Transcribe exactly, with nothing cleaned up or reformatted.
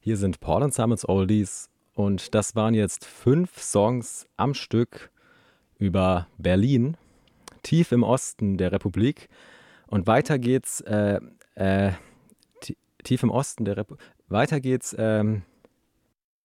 Hier sind Paul und Simons Oldies und das waren jetzt fünf Songs am Stück über Berlin, tief im Osten der Republik. Und weiter geht's, äh, äh, ti- tief im Osten der Republik. Weiter geht's ähm,